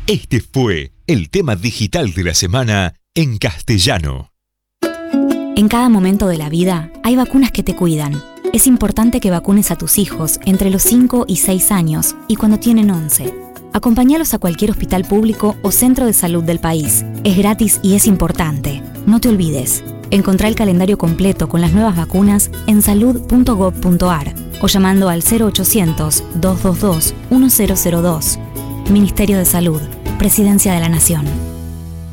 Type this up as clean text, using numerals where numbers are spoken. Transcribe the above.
Este fue el tema digital de la semana en castellano. En cada momento de la vida hay vacunas que te cuidan. Es importante que vacunes a tus hijos entre los 5 y 6 años y cuando tienen 11. Acompáñalos a cualquier hospital público o centro de salud del país. Es gratis y es importante. No te olvides. Encontrá el calendario completo con las nuevas vacunas en salud.gov.ar o llamando al 0800-222-1002. Ministerio de Salud, Presidencia de la Nación.